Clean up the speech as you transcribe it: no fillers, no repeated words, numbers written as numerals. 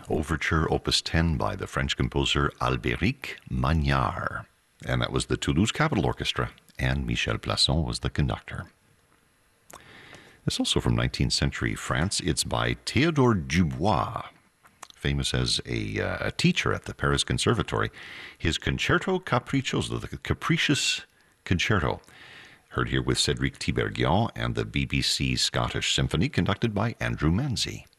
Overture Opus 10 by the French composer Albéric Magnard. And that was the Toulouse Capitol Orchestra, and Michel Plasson was the conductor. It's also from 19th century France. It's by Théodore Dubois, famous as a teacher at the Paris Conservatory. His Concerto Capriccioso, the Capricious Concerto, heard here with Cédric Tiberghien and the BBC Scottish Symphony, conducted by Andrew Manzi.